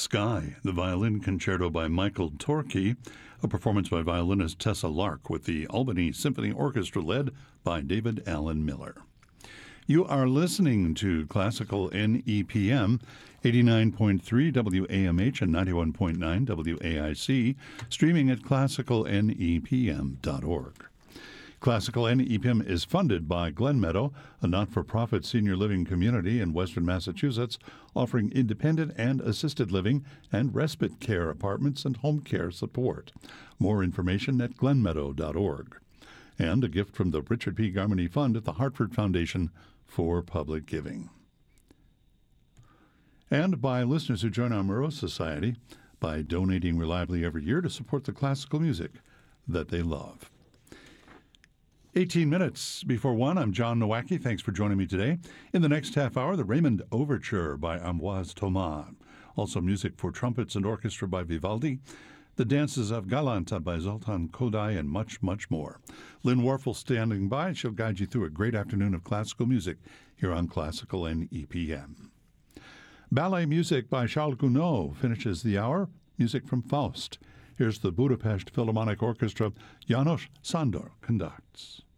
Sky, the violin concerto by Michael Torkey, a performance by violinist Tessa Lark with the Albany Symphony Orchestra led by David Allen Miller. You are listening to Classical NEPM, 89.3 WAMH and 91.9 WAIC, streaming at classicalnepm.org. Classical NEPM is funded by Glen Meadow, a not-for-profit senior living community in western Massachusetts, offering independent and assisted living and respite care apartments and home care support. More information at glenmeadow.org. And a gift from the Richard P. Garmany Fund at the Hartford Foundation for Public Giving. And by listeners who join our Murrow Society by donating reliably every year to support the classical music that they love. 18 minutes before 1, I'm John Nowacki. Thanks for joining me today. In the next half hour, the Raymond Overture by Ambroise Thomas. Also music for trumpets and orchestra by Vivaldi. The Dances of Galanta by Zoltan Kodály, and much, much more. Lynn Warfel standing by. She'll guide you through a great afternoon of classical music here on Classical NEPM. Ballet music by Charles Gounod finishes the hour. Music from Faust. Here's the Budapest Philharmonic Orchestra. János Sándor conducts.